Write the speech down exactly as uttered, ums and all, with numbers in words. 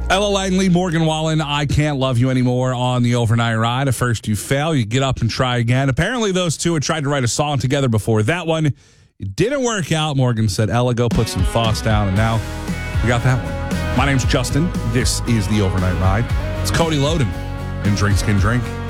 Ella Langley, Morgan Wallen, I Can't Love You Anymore on the overnight ride. At first you fail, you get up and try again. Apparently those two had tried to write a song together before that one. It didn't work out. Morgan said, Ella, go put some thoughts down. And now we got that one. My name's Justin. This is the overnight ride. It's Cody Loden and Drinks Can Drink.